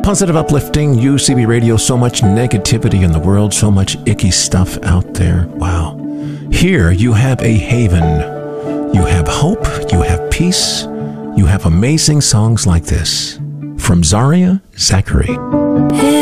Positive, uplifting UCB Radio. So much negativity in the world, so much icky stuff out there. Wow. Here you have a haven. You have hope, you have peace, you have amazing songs like this. From Zaria Zachary.